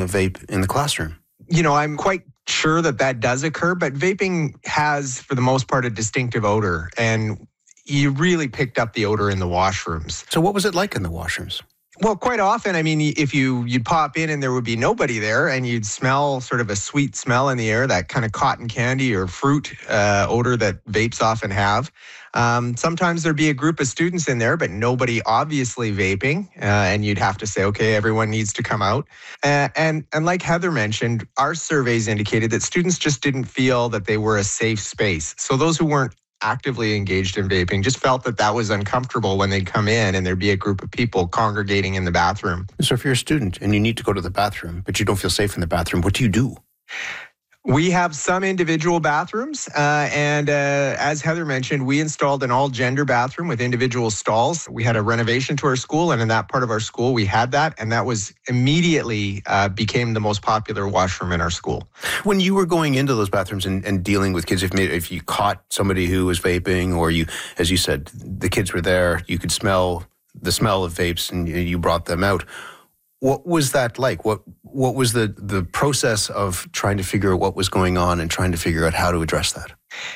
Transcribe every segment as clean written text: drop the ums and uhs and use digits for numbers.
vape in the classroom. I'm quite sure that does occur, but vaping has, for the most part, a distinctive odor, and you really picked up the odor in the washrooms. So what was it like in the washrooms? Well, quite often, if you'd pop in and there would be nobody there, and you'd smell sort of a sweet smell in the air, that kind of cotton candy or fruit odor that vapes often have. Sometimes there'd be a group of students in there, but nobody obviously vaping, and you'd have to say, okay, everyone needs to come out. And like Heather mentioned, our surveys indicated that students just didn't feel that they were a safe space. So those who weren't actively engaged in vaping just felt that was uncomfortable when they'd come in and there'd be a group of people congregating in the bathroom. So if you're a student and you need to go to the bathroom, but you don't feel safe in the bathroom, what do you do? We have some individual bathrooms, and as Heather mentioned, we installed an all-gender bathroom with individual stalls. We had a renovation to our school, and in that part of our school, we had that, and that was immediately became the most popular washroom in our school. When you were going into those bathrooms and dealing with kids, if you caught somebody who was vaping, or you, as you said, the kids were there, you could smell the smell of vapes, and you brought them out. What was that like? What was the process of trying to figure out what was going on and trying to figure out how to address that?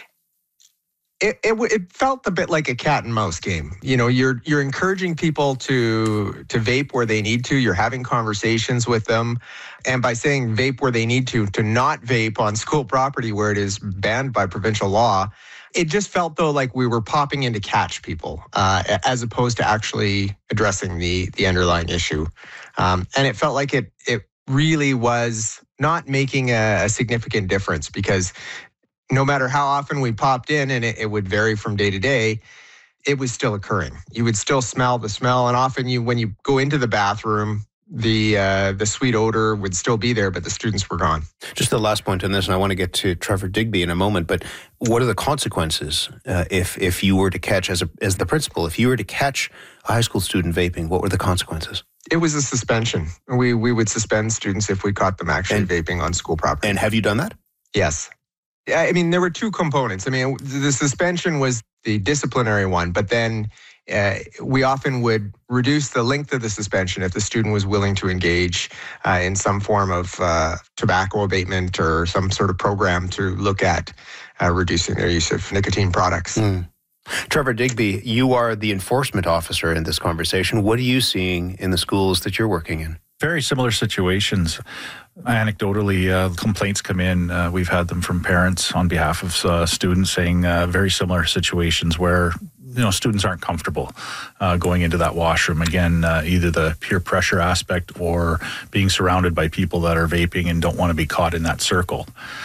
It felt a bit like a cat and mouse game. You're encouraging people to vape where they need to. You're having conversations with them. And by saying vape where they need to not vape on school property where it is banned by provincial law, it just felt, though, like we were popping in to catch people as opposed to actually addressing the underlying issue. And it felt like it really was not making a significant difference, because no matter how often we popped in, and it would vary from day to day, it was still occurring. You would still smell the smell, and often when you go into the bathroom, the sweet odor would still be there, but the students were gone. Just the last point on this, and I want to get to Trevor Digby in a moment, but what are the consequences if you were to catch, as the principal, if you were to catch a high school student vaping, what were the consequences? It was a suspension. We would suspend students if we caught them actually vaping on school property. And have you done that? Yes. There were two components. The suspension was the disciplinary one, but then we often would reduce the length of the suspension if the student was willing to engage in some form of tobacco abatement or some sort of program to look at reducing their use of nicotine products. Trevor Digby, you are the enforcement officer in this conversation. What are you seeing in the schools that you're working in? Very similar situations. Anecdotally, complaints come in. We've had them from parents on behalf of students saying very similar situations where students aren't comfortable going into that washroom. Again, either the peer pressure aspect or being surrounded by people that are vaping and don't want to be caught in that circle.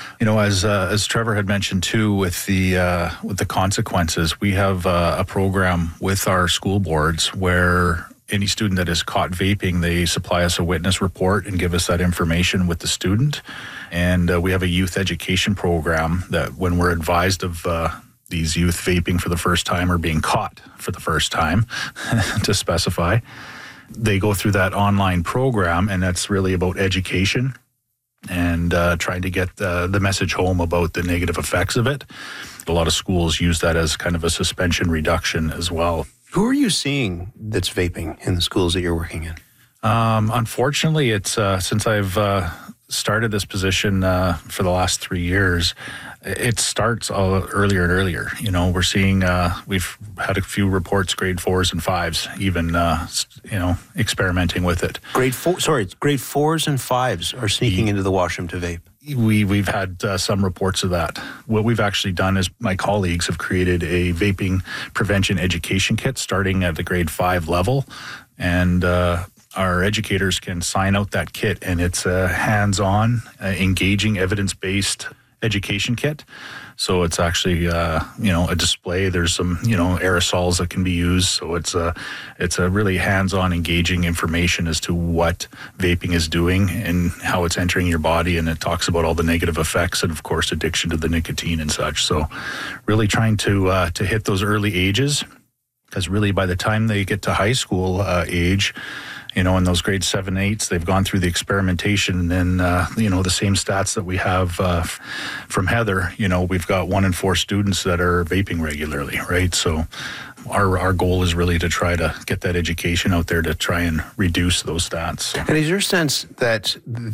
As Trevor had mentioned too, with the consequences, we have a program with our school boards where any student that is caught vaping, they supply us a witness report and give us that information with the student. And we have a youth education program that when we're advised of these youth vaping for the first time or being caught for the first time, to specify, they go through that online program, and that's really about education and trying to get the message home about the negative effects of it. A lot of schools use that as kind of a suspension reduction as well. Who are you seeing that's vaping in the schools that you're working in? Unfortunately, it's since I've started this position for the last 3 years, it starts earlier and earlier. We're seeing, we've had a few reports, grade 4s and 5s, even, experimenting with it. Grade 4s and 5s are sneaking into the washroom to vape. We've had some reports of that. What we've actually done is my colleagues have created a vaping prevention education kit starting at the grade 5 level, and our educators can sign out that kit, and it's a hands-on, engaging, evidence-based education kit. So it's actually, a display. There's some, aerosols that can be used. So it's a really hands-on, engaging information as to what vaping is doing and how it's entering your body. And it talks about all the negative effects and, of course, addiction to the nicotine and such. So really trying to hit those early ages, because really by the time they get to high school age, in those grade 7, 8s, they've gone through the experimentation. And then, the same stats that we have from Heather, we've got 1 in 4 students that are vaping regularly, right? So our goal is really to try to get that education out there to try and reduce those stats. And is your sense that